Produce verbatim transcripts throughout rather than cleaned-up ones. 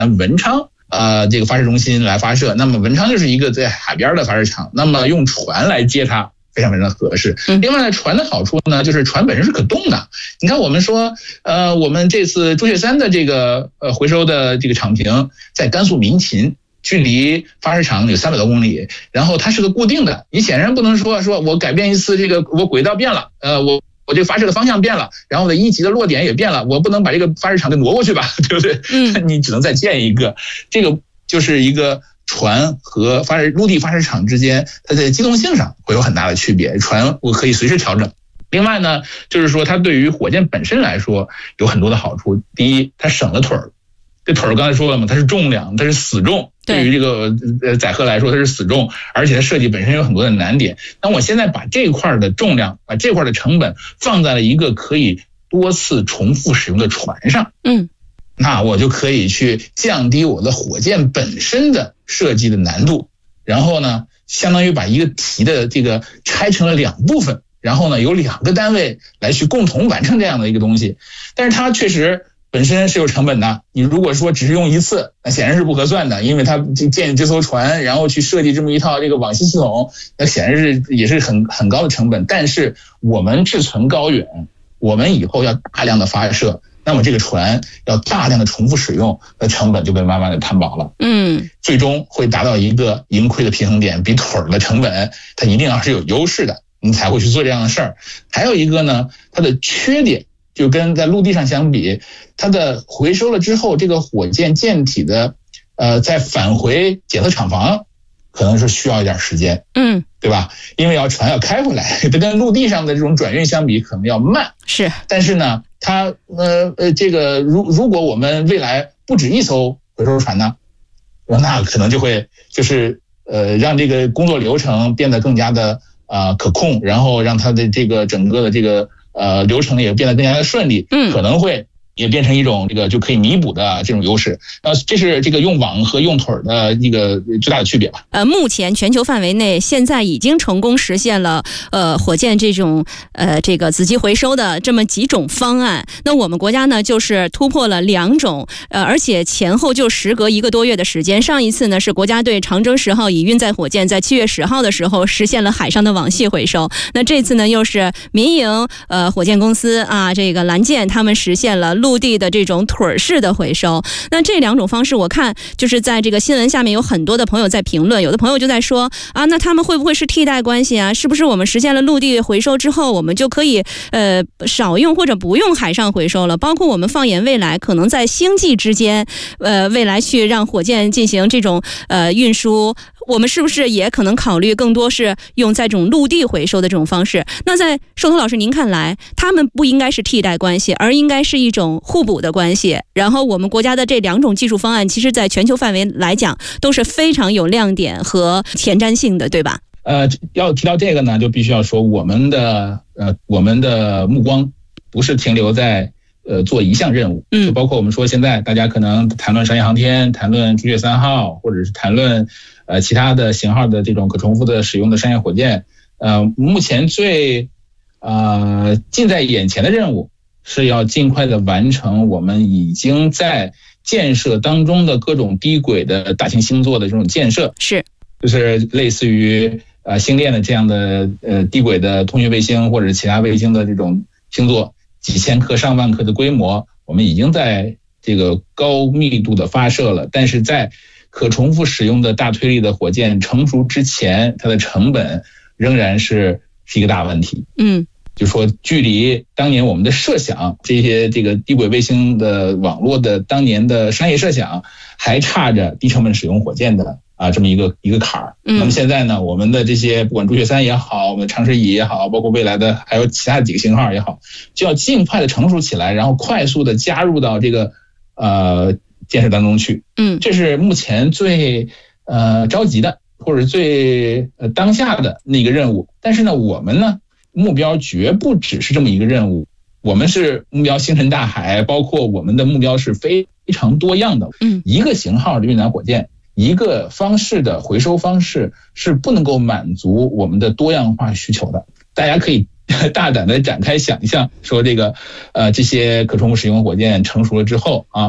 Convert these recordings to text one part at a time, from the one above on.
文昌呃这个发射中心来发射。那么文昌就是一个在海边的发射场，那么用船来接它非常非常合适。另外呢，船的好处呢，就是船本身是可动的。你看我们说呃我们这次朱雀三的这个呃回收的这个场坪在甘肃民勤，距离发射场有三百多公里，然后它是个固定的，你显然不能说说我改变一次这个我轨道变了，呃我我这个发射的方向变了，然后我的一级的落点也变了，我不能把这个发射场给挪过去吧，对不对？嗯，你只能再建一个。这个就是一个船和发射陆地发射场之间，它在机动性上会有很大的区别，船我可以随时调整。另外呢，就是说它对于火箭本身来说有很多的好处。第一，它省了腿儿。这腿儿刚才说了嘛，它是重量，它是死重，对于这个呃载荷来说它是死重，而且它设计本身有很多的难点。那我现在把这块的重量，把这块的成本放在了一个可以多次重复使用的船上，嗯，那我就可以去降低我的火箭本身的设计的难度，然后呢，相当于把一个题的这个拆成了两部分，然后呢，有两个单位来去共同完成这样的一个东西。但是它确实本身是有成本的，你如果说只是用一次，那显然是不合算的，因为它建这艘船，然后去设计这么一套这个网系系统，那显然是也是很很高的成本。但是我们志存高远，我们以后要大量的发射，那么这个船要大量的重复使用，那成本就被慢慢的摊薄了。嗯，最终会达到一个盈亏的平衡点，比腿儿的成本它一定要是有优势的，你才会去做这样的事儿。还有一个呢，它的缺点就跟在陆地上相比，它的回收了之后，这个火箭舰体的呃再返回检测厂房可能是需要一点时间，嗯，对吧？因为要船要开回来，它跟陆地上的这种转运相比可能要慢，是。但是呢，它呃呃这个如如果我们未来不止一艘回收船呢，那可能就会就是呃让这个工作流程变得更加的呃可控，然后让它的这个整个的这个呃流程也变得更加的顺利，嗯，可能会也变成一种这个就可以弥补的这种优势。呃，这是这个用网和用腿的一个最大的区别吧。 呃，目前全球范围内现在已经成功实现了呃火箭这种呃这个子机回收的这么几种方案。那我们国家呢就是突破了两种，呃，而且前后就时隔一个多月的时间。上一次呢是国家队长征十号乙运载火箭在七月十号的时候实现了海上的网系回收。那这次呢又是民营呃火箭公司啊，这个蓝箭他们实现了陆地的这种腿式的回收。那这两种方式我看就是在这个新闻下面有很多的朋友在评论，有的朋友就在说啊，那他们会不会是替代关系啊？是不是我们实现了陆地回收之后，我们就可以呃少用或者不用海上回收了？包括我们放眼未来，可能在星际之间，呃，未来去让火箭进行这种呃运输，我们是不是也可能考虑更多是用在这种陆地回收的这种方式？那在寿头老师您看来，他们不应该是替代关系，而应该是一种互补的关系。然后我们国家的这两种技术方案，其实在全球范围来讲都是非常有亮点和前瞻性的，对吧？ 呃，要提到这个呢，就必须要说我们的呃我们的目光不是停留在呃做一项任务，嗯，就包括我们说现在大家可能谈论商业航天，谈论朱雀三号，或者是谈论呃其他的型号的这种可重复的使用的商业火箭，呃，目前最呃近在眼前的任务是要尽快的完成我们已经在建设当中的各种低轨的大型星座的这种建设，是，就是类似于呃星链的这样的呃低轨的通讯卫星或者是其他卫星的这种星座，几千颗上万颗的规模，我们已经在这个高密度的发射了。但是在可重复使用的大推力的火箭成熟之前，它的成本仍然是是一个大问题。嗯，就说距离当年我们的设想，这些这个低轨卫星的网络的当年的商业设想，还差着低成本使用火箭的啊这么一个一个坎儿。嗯，那么现在呢，我们的这些不管朱雀三也好，我们长蛇乙也好，包括未来的还有其他几个型号也好，就要尽快的成熟起来，然后快速的加入到这个呃建设当中去。嗯，这是目前最呃着急的，或者最呃当下的那个任务。但是呢，我们呢目标绝不只是这么一个任务，我们是目标星辰大海，包括我们的目标是非常多样的。嗯，一个型号的运载火箭，一个方式的回收方式是不能够满足我们的多样化需求的。大家可以大胆的展开想象，说这个呃这些可重复使用火箭成熟了之后啊，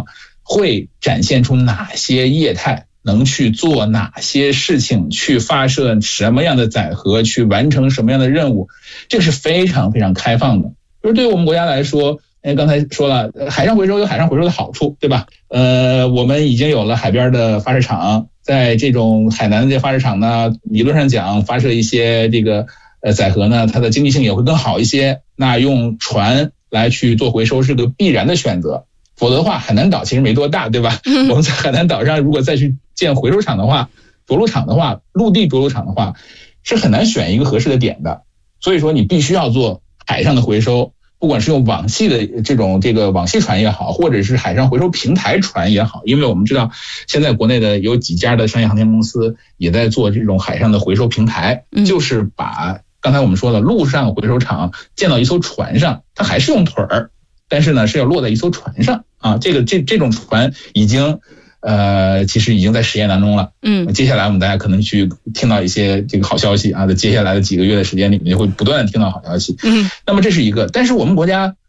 会展现出哪些业态，能去做哪些事情，去发射什么样的载荷，去完成什么样的任务，这个是非常非常开放的。就是对于我们国家来说，哎，刚才说了，海上回收有海上回收的好处，对吧？呃，我们已经有了海边的发射场，在这种海南的这发射场呢，理论上讲发射一些这个呃载荷呢，它的经济性也会更好一些。那用船来去做回收是个必然的选择，否则的话，海南岛其实没多大，对吧？嗯、我们在海南岛上如果再去建回收厂的话，着陆场的话，陆地着陆场的话，是很难选一个合适的点的。所以说，你必须要做海上的回收。不管是用网系的这种这个网系船也好，或者是海上回收平台船也好，因为我们知道现在国内的有几家的商业航天公司也在做这种海上的回收平台，嗯、就是把刚才我们说了陆上回收厂建到一艘船上，它还是用腿儿，但是呢是要落在一艘船上啊。这个这这种船已经呃其实已经在实验当中了，嗯，接下来我们大家可能去听到一些这个好消息啊，在接下来的几个月的时间里面会不断的听到好消息，嗯，那么这是一个，但是我们国家